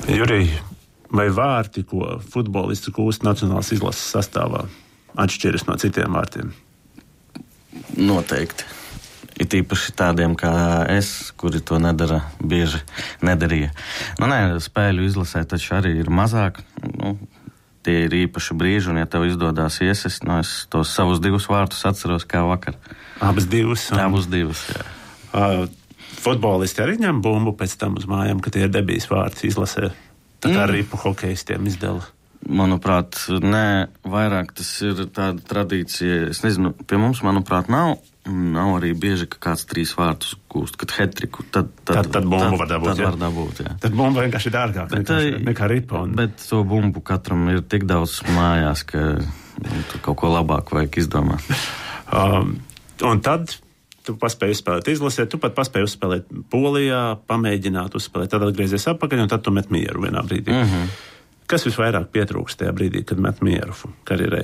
Jurij, vai vārti, ko futbolisti gūst nacionālās izlases sastāvā, atšķiras no citiem vārtiem? Noteikti. It īpaši tādiem kā es, kuri to nedarīja. Spēļu izlasē taču arī ir mazāk. Tie ir īpaši brīži, un ja tev izdodās iesist, es tos savus 2 vārtus atceros kā vakar. Abas 2? Abas 2, jā. Futbolisti arī ņem bumbu pēc tam uz mājām, ka tie ir debijas vārds izlasē. Tā kā ripu hokejistiem izdala. Manuprāt, nē, vairāk tas ir tāda tradīcija. Es nezinu, pie mums, manuprāt, nav arī bieži, ka kāds 3 vārtus gūst, kad hetriku. Tad bumbu var dabūt. Tad var dabūt, jā. Tad bumba vienkārši ir dārgāk nekā ripa. Bet to bumbu katram ir tik daudz mājās, ka tu kaut ko labāk vajag izdomāt. Un tad tu paspēji uzspēlēt izlasē, tu pat paspēji uzspēlēt Polijā, pamēģināt uzspēlēt, tad atgriezies atpakaļ un tad tu met mieru vienā brīdī. Kas visvairāk pietrūkst tajā brīdī, kad met mieru karjerē?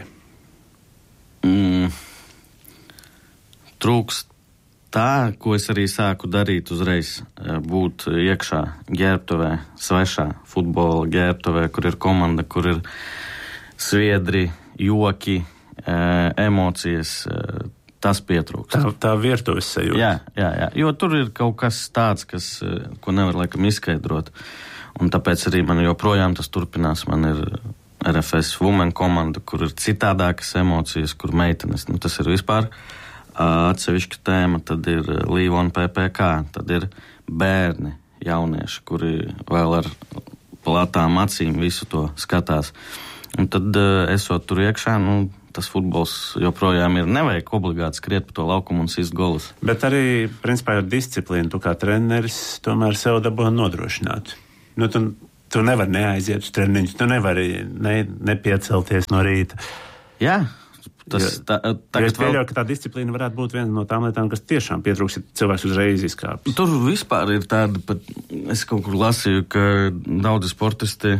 Trūkst tā, ko es arī sāku darīt uzreiz. Būt iekšā ģērbtuvē, svešā futbola ģērbtuvē, kur ir komanda, kur ir sviedri, joki, emocijas. Tas pietrūkst. Tā virtuves sajūta. Jā. Jo tur ir kaut kas tāds, ko nevar laikam izskaidrot. Un tāpēc arī man joprojām tas turpinās. Man ir RFS Women komanda, kur ir citādākas emocijas, kur meitenes. Tas ir vispār atsevišķa tēma. Tad ir Līvona PPK, tad ir bērni, jaunieši, kuri vēl ar platām acīm visu to skatās. Un tad, esot tur iekšā, tas futbols joprojām ir. Nevajag obligāti skriet pa to laukumu un sist golus. Bet arī, principā, ir disciplīna. Tu kā treneris tomēr sev dabū nodrošināt. Tu nevari neaiziet uz treniņus, tu nevari nepiecelties no rīta. Jā. Es pieļauju, ka tā disciplīna varētu būt viena no tām lietām, kas tiešām pietrūks, ja cilvēks uzreiz izkāpjas. Tur vispār ir tāda, pat es kaut kur lasīju, ka daudzi sportisti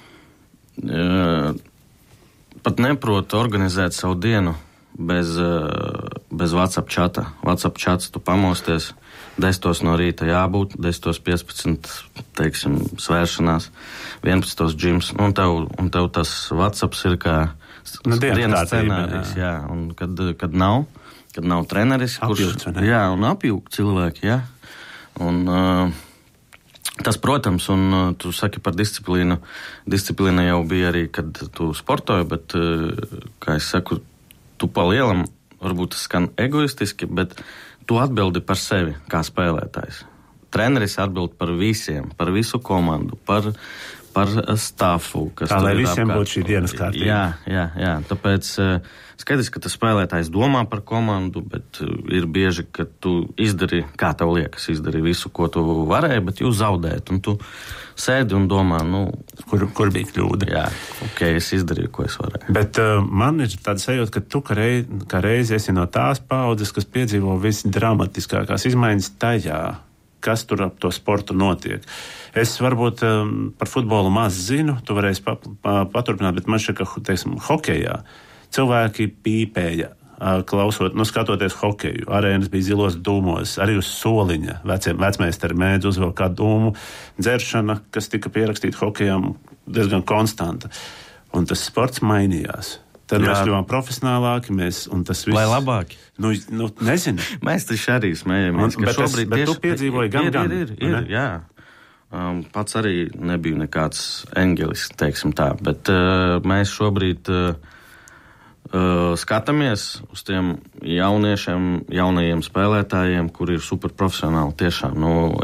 pat neprot organizēt savu dienu bez WhatsApp čata. WhatsApp čats, tu pamosties, 10 no rīta jābūt, 10:15, teiksim, svēršanās, 11 džims, un tev tas WhatsApps ir kā dienas scenārijs, jā, un kad nav treneris, kurš, jā, un apjūk cilvēki, jā, un tas, protams, un tu saki par disciplīnu. Disciplīna jau bija arī, kad tu sportoji, bet, kā es saku, tu pa lielam, varbūt tas skan egoistiski, bet tu atbildi par sevi kā spēlētājs. Treneris atbild par visiem, par visu komandu, par stafu. Tā, lai visiem būtu šī dienas kārtība. Jā. Tāpēc skaidrs, ka tas spēlētājs domā par komandu, bet ir bieži, ka tu izdari, kā tev liekas, izdari visu, ko tu varēji, bet jūs zaudēt. Un tu sēdi un domā, kur bija kļūda. Jā, es izdarīju, ko es varēju. Bet man ir tāda sajūta, ka tu kā reizi esi no tās paudzes, kas piedzīvo visdramatiskākās izmaiņas tajā, kas tur ap to sportu notiek. Es varbūt par futbolu maz zinu, tu varēsi paturpināt, bet man šķiet, ka, teiksim, hokejā cilvēki pīpēja, skatoties hokeju. Arēnas bija zilos dūmos, arī uz soliņa. Vecmeistari mēdz uzvilkt kādu dūmu. Dzeršana, kas tika pierakstīta hokejām, diezgan konstanta. Un tas sports mainījās. Tad mēs kļuvām profesionālāki, un tas viss... Lai labāki? Nezinu. Mēs taču arī smējamies, ka šobrīd... Bet tu piedzīvoji gan. Ir, jā. Pats arī nebija nekāds eņģelis, teiksim tā, bet mēs šobrīd skatāmies uz tiem jauniešiem, jaunajiem spēlētājiem, kuri ir superprofesionāli tiešām.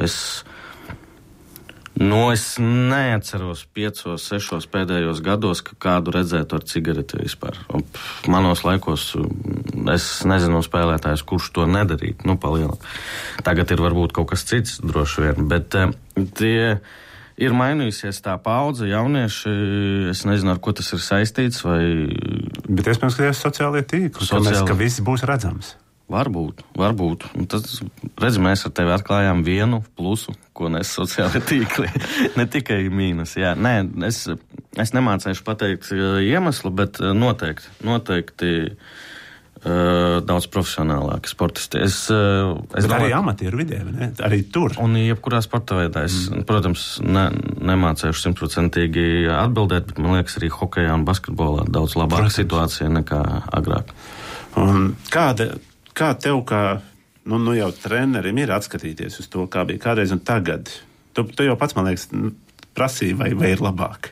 Es neatceros 5, 6 pēdējos gados, ka kādu redzētu ar cigareti vispār. Manos laikos es nezinu spēlētājus, kurš to nedarītu, palielam. Tagad ir varbūt kaut kas cits, droši vien, bet tie ir mainījusies tā paudze, jaunieši, es nezinu, ar ko tas ir saistīts, vai... Bet iespējams, ka tie ir sociālie tīkli, ka viss būs redzams. Varbūt. Un tad, mēs ar tevi atklājām vienu plusu, ko nes sociāli tīkli, ne tikai mīnus. Jā. Nē, es nemācēšu pateikt iemeslu, bet noteikti daudz profesionālāki sportisti. Bet arī amatieru vidē, ne? Arī tur. Un jebkurā sporta veidā. Es, protams, nemācējuši 100% atbildēt, bet man liekas arī hokejā un basketbolā daudz labāka situācija nekā agrāk. Un kā tev, kā jau trenerim, ir atskatīties uz to, kā bija kādreiz un tagad? Tu jau pats, man liekas, prasīja, vai ir labāk?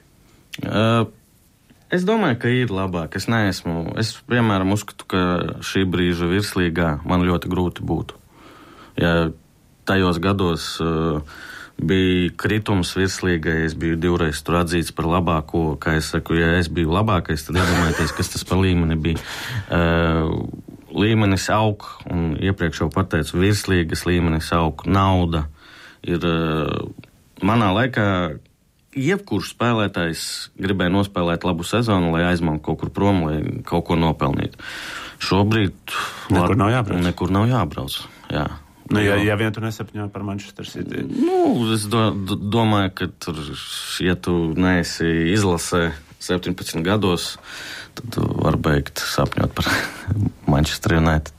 Es domāju, ka ir labāk. Es piemēram uzskatu, ka šī brīža virslīgā man ļoti grūti būtu. Ja tajos gados bija kritums virslīgai, es biju 2 reizes tur atzīts par labāko, kā es saku, ja es biju labākais, tad iedomājieties, kas tas par līmeni bija. Līmenis aug, un iepriekš jau pateicu, virslīgas līmenis aug, nauda ir manā laikā. Jebkurš spēlētājs gribēja nospēlēt labu sezonu, lai aizmāktu kaut kur prom, lai kaut ko nopelnītu. Šobrīd nekur nav jābrauc. Jā. Ja vien tu nesapņo par Manchester City. Es domāju, ka tur, ja tu neesi izlasē 17 gados, tad tu var beigt sapņot par Manchester United.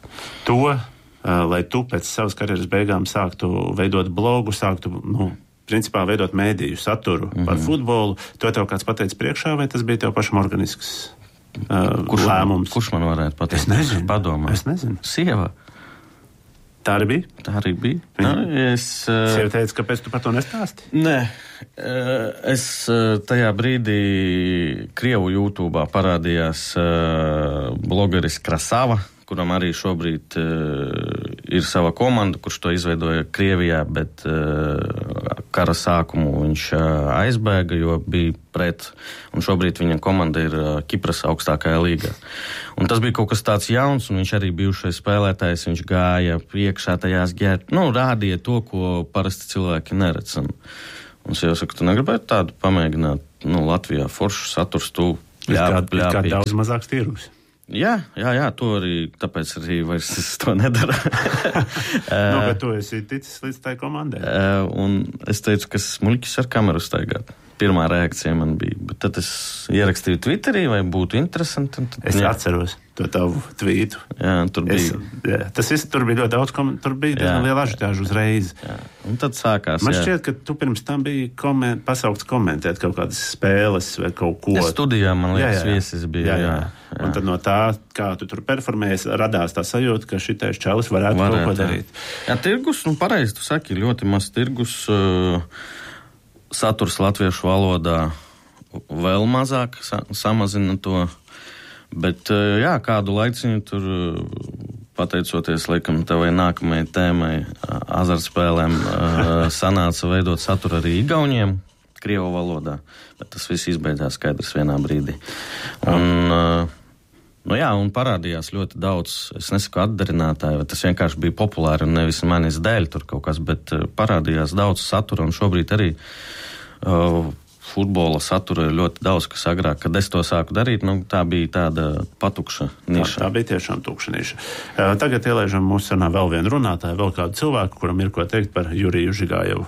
Lai tu pēc savas karjeras beigām sāktu veidot blogu, principā veidot mēdīju saturu par futbolu, to tev kāds pateica priekšā, vai tas bija tev pašam organisks lēmums? Kurš man varētu pateikt? Es nezinu. Padomā. Es nezinu. Sieva. Tā arī bija? Tā arī bija. Sieva teica, kāpēc tu par to nestāsti? Nē. Es tajā brīdī Krievu YouTube'ā parādījās blogeris Krasava, kuram arī šobrīd ir sava komanda, kurš to izveidoja Krievijā, bet kara sākumu viņš aizbēga, jo bija pret, un šobrīd viņa komanda ir Kipras augstākajā līgā. Un tas bija kaut kas tāds jauns, un viņš arī bijušais spēlētājs, viņš gāja priekšā tajās rādīja to, ko parasti cilvēki neredz. Un es jau saku, tu negribētu tādu pamēģināt, Latvijā foršu saturs, tu pļāpīt. Kā daudz mazāks tirgus. Jā, to arī, tāpēc arī vairs es to nedaru. Bet tu esi ticis līdz tai komandai. Un es teicu, ka smuļķis ar kameru staigāt. Pirmā reakcija man bija, bet tad es ierakstīju Twitterī, vai būtu interesanti. Es atceros to tavu tvītu. Jā, tur bija. Tur bija ļoti daudz, tur bija diezgan liela ažutāža uzreiz. Jā. Un tad sākās. Man šķiet, ka tu pirms tam biji pasaukts komentēt kaut kādas spēles vai kaut ko. Es studijā, man liekas, viesis bija. Jā. Un tad no tā, kā tu tur performējies, radās tā sajūta, ka šitais čalis varētu kaut ko darīt. Jā, tirgus, pareizi tu saki, ļoti maz tirgus. Saturs latviešu valodā vēl mazāk samazina to, bet kādu laiciņu tur, pateicoties, laikam, tavai nākamajai tēmai, azartspēlēm, sanāca veidot saturu arī igauniem, Krievu valodā, bet tas viss izbeidzās skaidrs vienā brīdī. Un parādījās ļoti daudz, es nesaku atdarinātāji, vai tas vienkārši bija populāri un nevis manis dēļ tur kaut kas, bet parādījās daudz satura, un šobrīd arī futbola satura ir ļoti daudz, kas agrāk, kad es to sāku darīt, tā bija tāda patukša niša. Tā bija tiešām tukša niša. Tagad ielaižam mūsu sarunā vēl vienu runātāju, vēl kādu cilvēku, kuram ir ko teikt par Juriju Žigājevu.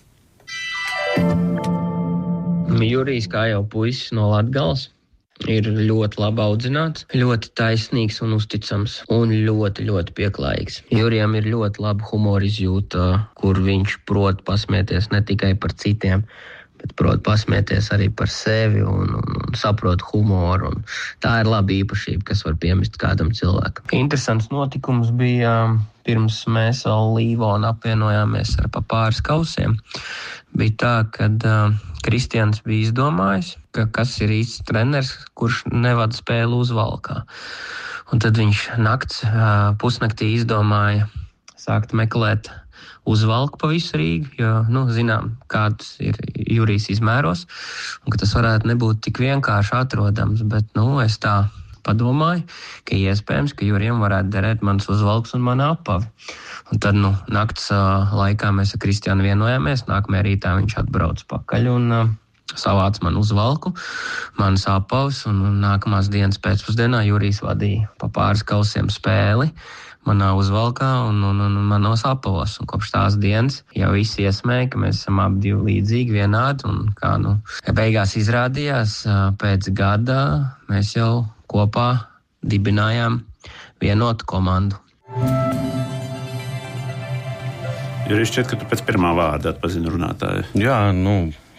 Jurijs, kā jau puisis no Latgales, ir ļoti labi audzināts, ļoti taisnīgs un uzticams un ļoti, ļoti pieklājīgs. Jurijam ir ļoti laba humora izjūta, kur viņš prot pasmieties ne tikai par citiem, bet prot pasmieties arī par sevi un saprot humoru. Un tā ir laba īpašība, kas var piemest kādam cilvēkam. Interesants notikums bija pirms mēs vēl Līvonu apvienojāmies ar pāris kausiem. Bija tā, kad Kristians bija izdomājis, ka kas ir īsts treneris, kurš nevada spēli uzvalkā. Un tad viņš pusnaktī izdomāja sākt meklēt uzvalku pa visu Rīgu, jo, zinām, kāds ir Jurijs izmēros, un ka tas varētu nebūt tik vienkārši atrodams, bet, es tā padomāju, ka iespējams, ka Jurijam varētu derēt mans uzvalks un mana apavi. Un tad, nakts laikā mēs ar Kristiānu vienojāmies, nākamajā rītā viņš atbrauc pakaļ un savāc man uzvalku, manas apavas, un nākamās dienas pēcpusdienā Jurijs vadīja pa pāris kausiem spēli manā uzvalkā un manos apavos. Un kopš tās dienas jau visi iesmēja, ka mēs esam abi divi līdzīgi, vienādi, un kā beigās izrādījās, pēc gada mēs jau kopā dibinājām vienotu komandu. Jurijs, šķiet, ka tu pēc pirmā vārda atpazini runātāju. Jā,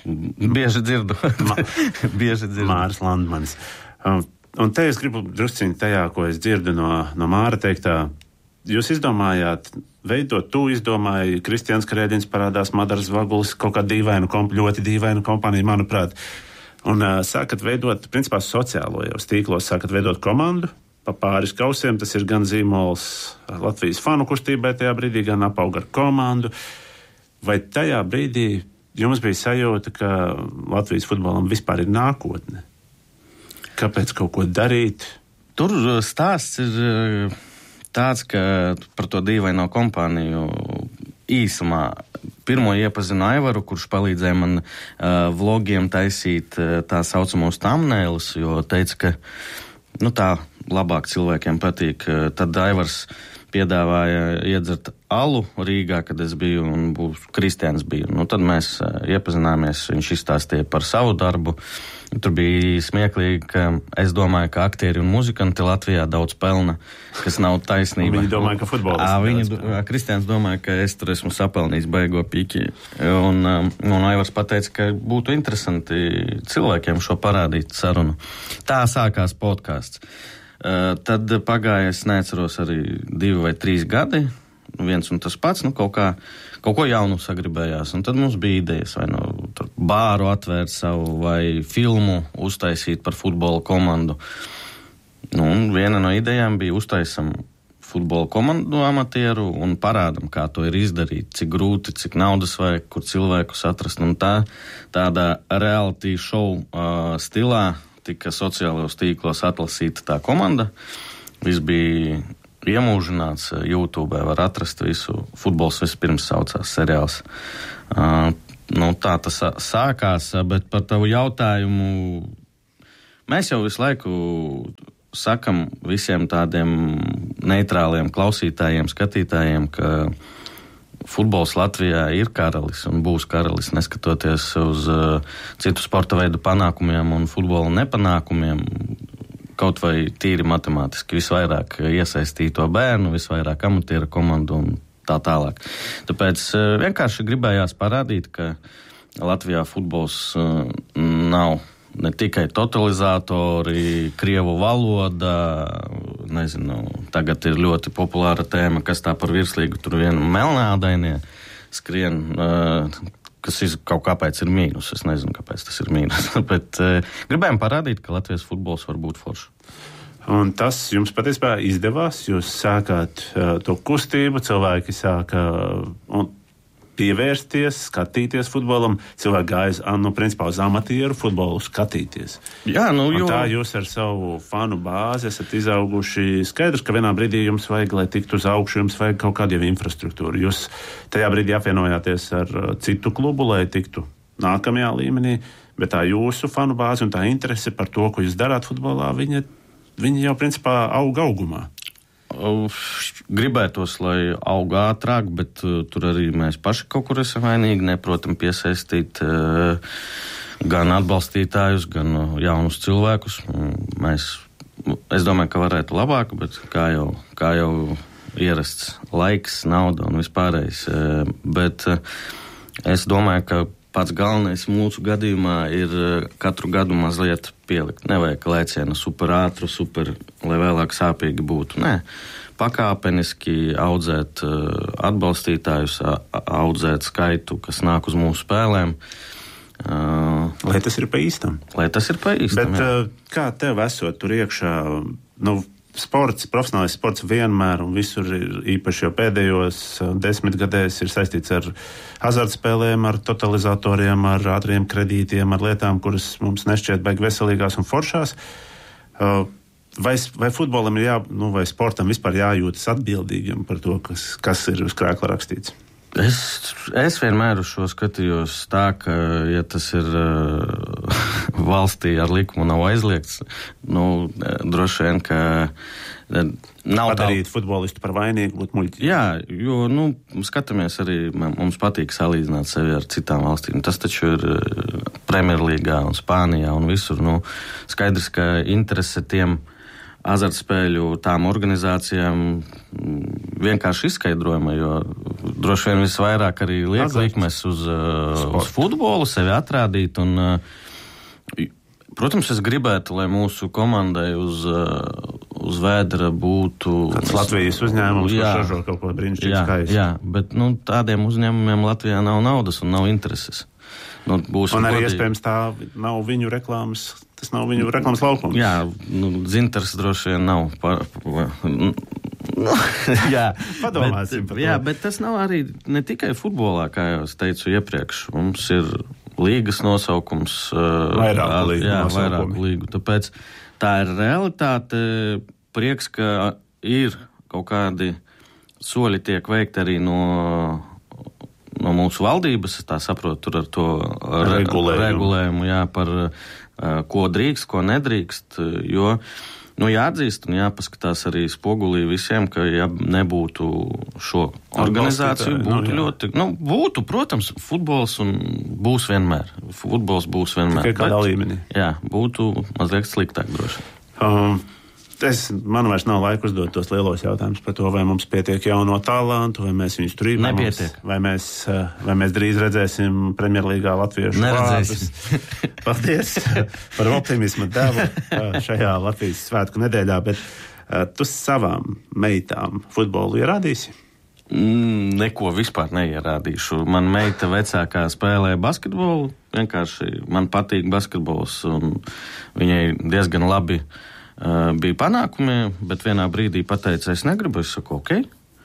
bieži dzirdu. Māris Landmanis. Un te es gribu drusciņi tajā, ko es dzirdu no Māra teiktā. Jūs izdomājāt, tu izdomāji, Kristians Krēdiņš parādās, Madars Vagulis, kaut kā ļoti dīvainu kompāniju, manuprāt. Un sākat veidot, principā sociālo jau tīklos, sākat veidot komandu pa pāris kausiem. Tas ir gan zīmols Latvijas fanu kustībai tajā brīdī, gan apauga ar komandu. Vai tajā brīdī jums bija sajūta, ka Latvijas futbolam vispār ir nākotne? Kāpēc kaut ko darīt? Tur stāsts ir tāds, ka par to dīvaino kompāniju īsumā pirmo iepazinu Aivaru, kurš palīdzēja man vlogiem taisīt tā saucamos thumbnailus, jo teica, ka tā labāk cilvēkiem patīk. Tad Aivars piedāvāja iedzert alu Rīgā, kad es biju un Kristians biju. Tad mēs iepazināmies, viņš izstāstīja par savu darbu. Tur bija smieklīgi, ka es domāju, ka aktieri un muzikanti Latvijā daudz pelna, kas nav taisnība. Viņi domāja, ka futbolisti. Kristians domāja, ka es tur esmu sapelnījis baigo pīķi. Un Aivars pateica, ka būtu interesanti cilvēkiem šo parādīt sarunu. Tā sākās podcasts. Tad pagāja, es neatceros, arī 2 vai 3 gadi, viens un tas pats, kaut ko jaunu sagribējās. Un tad mums bija idejas, vai bāru atvērt savu, vai filmu uztaisīt par futbola komandu. Un viena no idejām bija uztaisam futbola komandu amatieru un parādam, kā to ir izdarīt, cik grūti, cik naudas vajag, kur cilvēkus atrast. Un tādā reality show stilā tika sociālajos tīklos atlasīta tā komanda. Viss bija iemūžināts YouTube, var atrast visu. Futbols vispirms saucās seriāls. Tā tas sākās, bet par tavu jautājumu mēs jau visu laiku sakam visiem tādiem neitrāliem klausītājiem, skatītājiem, ka futbols Latvijā ir karalis un būs karalis, neskatoties uz citu sporta veidu panākumiem un futbola nepanākumiem, kaut vai tīri matemātiski visvairāk iesaistīto bērnu, visvairāk amatieru komandu un tā tālāk. Tāpēc vienkārši gribējās parādīt, ka Latvijā futbols nav ne tikai totalizatori, krievu valoda, tagad ir ļoti populāra tēma, kas tā par virslīgu, tur vien melnādainie skrien, kas kaut kāpēc ir mīnus. Es nezinu, kāpēc tas ir mīnus, bet gribējām parādīt, ka Latvijas futbols var būt foršs. Un tas jums patiesībā izdevās, jūs sākāt to kustību, cilvēki sāka pievērsties, skatīties futbolam, cilvēki gāja, principā uz amatieru futbolu skatīties. Jā, tā jūs ar savu fanu bāzi esat izauguši. Skaidrs, ka vienā brīdī jums vajag, lai tiktu uz augšu, jums vajag kaut kādu jau infrastruktūru. Jūs tajā brīdī apvienojāties ar citu klubu, lai tiktu nākamajā līmenī, bet tā jūsu fanu bāzi un tā interese par to, ko jūs darāt futbolā, viņi jau principā augumā. Gribētos, lai aug ātrāk, bet tur arī mēs paši kaut kur esam vainīgi, neprotam piesaistīt gan atbalstītājus, gan jaunus cilvēkus. Es domāju, ka varētu labāk, bet kā jau ierasts laiks, nauda un vispārējais. Bet es domāju, ka pats galvenais mūsu gadījumā ir katru gadu mazliet pielikt. Nevajag lēcienu super ātru, lai vēlāk sāpīgi būtu. Nē, pakāpeniski audzēt atbalstītājus, audzēt skaitu, kas nāk uz mūsu spēlēm. Lai tas ir pa īstam. Bet kā tev esot tur iekšā, sports, profesionālais sports vienmēr un visur ir īpaši jau pēdējos 10 gadēs ir saistīts ar azartspēlēm, ar totalizatoriem, ar ātriem kredītiem, ar lietām, kuras mums nešķiet baigi veselīgās un foršās. Vai futbolam ir vai sportam vispār jājūtas atbildīgam par to, kas ir uz krēkla rakstīts? Es vienmēr uz šo skatījos tā, ka, ja tas ir valstī ar likumu nav aizliegts, droši vien, ka nav padarīt futbolistu par vainīgu, būt muļķi. Jā, jo, skatāmies arī, mums patīk salīdzināt sevi ar citām valstīm. Tas taču ir Premjerlīgā un Spānijā un visur. Skaidrs, ka interese tiem azartspēļu tām organizācijām vienkārši izskaidrojuma, jo droši vien visvairāk arī liek likmes uz futbolu, sevi atrādīt. Un, protams, es gribētu, lai mūsu komandai uz vēdra būtu... Kāds Latvijas uzņēmums, kurš ražo kaut ko brīnišķīgi skaistu. Jā, bet tādiem uzņēmumiem Latvijā nav naudas un nav intereses. Un arī iespējams tā nav viņu reklāmas, tas nav viņu reklāmas laukums. Jā, dzintars droši vien nav. Jā, padomāsim par to. Jā, bet tas nav arī ne tikai futbolā, kā jau es teicu iepriekš. Mums ir līgas nosaukums. Vairāku līgu. Tāpēc tā ir realitāte. Prieks, ka ir kaut kādi soļi tiek veikti arī no mūsu valdības, es tā saprotu, tur ar to regulējumu, jā, par ko drīkst, ko nedrīkst, jo, jāatzīst un jāpaskatās arī spogulī visiem, ka ja nebūtu šo organizāciju, būtu, protams, futbols un būs vienmēr. Futbols būs vienmēr. Tikai kādā līmenī. Jā, būtu mazliet sliktāk droši. Man vairs nav laika uzdot tos lielos jautājumus par to, vai mums pietiek jauno talantu, vai mēs viņus tur nepietiek. Vai mēs drīz redzēsim Premjerlīgā latviešu vārdus. Paldies par optimismu devu šajā Latvijas svētku nedēļā, bet tu savām meitām futbolu ierādīsi? Neko vispār neierādīšu. Man meita vecākā spēlē basketbolu, vienkārši man patīk basketbols, un viņai diezgan labi bija panākumi, bet vienā brīdī pateica, es negribu, es saku, ok.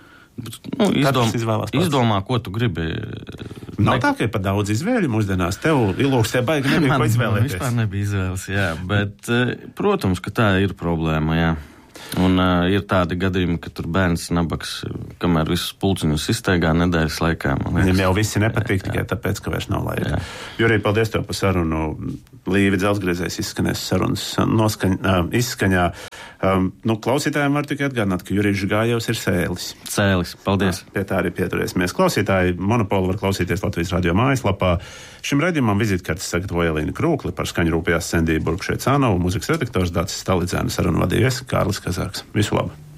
Izdomā, ko tu gribi. Nav tā, ka ir pa daudz izvēļu mūsdienās. Tev ilūksē baigi nebija ko izvēlēties. Vispār nebija izvēles, jā. Bet, protams, ka tā ir problēma, jā. Un ir tādi gadījumi, ka tur bērns nabaks, kamēr visus pulciņus izteigā nedēļas laikā. Viņam jau visi nepatīk tikai tāpēc, ka vairs nav laika. Jurij, paldies tev par sarunu. Līvi Dzelzgriezējs izskanēs sarunas izskaņā. Klausītājiem var tikai atgādināt, ka Jurijs Gājevs ir Cēlis, paldies. Pie tā arī pieturēsimies. Klausītāji, Monopolu var klausīties Latvijas radio mājaslapā. Šim raidījumam vizītkartes sagatavoja Elīna Krūkli, par skaņu rūpējās Sendija Burkšē Cānovu, mūzikas redaktors Dācis Stalidzēna, sarunu vadījies Kārlis Kazāks. Visu labu!